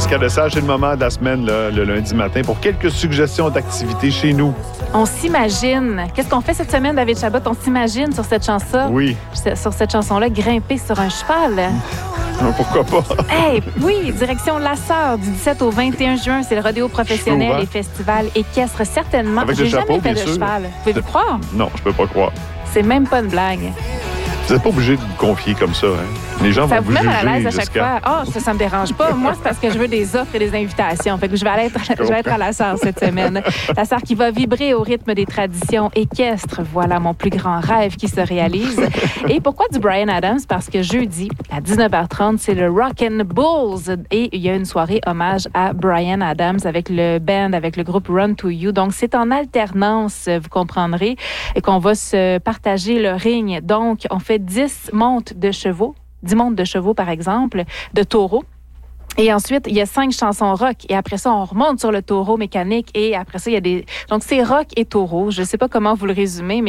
Jessica Lessage, c'est le moment de la semaine, là, le lundi matin, pour quelques suggestions d'activités chez nous. On s'imagine. Qu'est-ce qu'on fait cette semaine, David Chabot? On s'imagine sur cette chanson. Oui. Sur cette chanson-là, grimper sur un cheval. Pourquoi pas? Hey, oui, direction La Sœur du 17 au 21 juin. C'est le rodéo professionnel et festival équestre, certainement. Avec J'ai le chapeau, jamais fait bien de sûr. cheval. Pouvez-vous croire? Non, je peux pas croire. C'est même pas une blague. Vous n'êtes pas obligé de vous confier comme ça. Hein? Les gens Ça vont vous vous met juger, mal à l'aise à chaque Jessica. fois. Oh, ça me dérange pas. Moi, c'est parce que je veux des offres et des invitations. Fait que je vais être à La Sœur cette semaine. La Sœur qui va vibrer au rythme des traditions équestres. Voilà mon plus grand rêve qui se réalise. Et pourquoi du Bryan Adams? Parce que jeudi, à 19h30, c'est le Rockin' Bulls. Et il y a une soirée hommage à Bryan Adams avec le band, avec le groupe Run to You. Donc, c'est en alternance, vous comprendrez, et qu'on va se partager le ring. Donc, on fait 10 montes de chevaux. 10 montes de chevaux, par exemple, de taureaux. Et ensuite, il y a 5 chansons rock. Et après ça, on remonte sur le taureau mécanique. Et après ça, il y a des... Donc, c'est rock et taureau. Je ne sais pas comment vous le résumez, mais